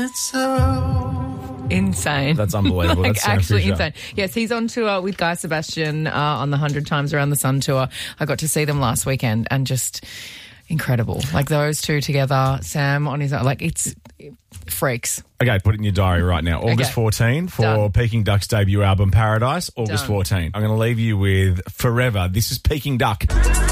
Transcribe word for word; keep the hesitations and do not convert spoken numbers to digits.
Insane. That's unbelievable. like That's Sam actually Fisher. insane. Yes, he's on tour with Guy Sebastian uh, on the one hundred Times Around the Sun tour. I got to see them last weekend and just incredible. Like those two together, Sam on his own, like it's freaks. Okay, put it in your diary right now. August Okay. fourteenth for Done. Peking Duck's debut album, Paradise. August Done. fourteenth. I'm going to leave you with Forever. This is Peking Duck.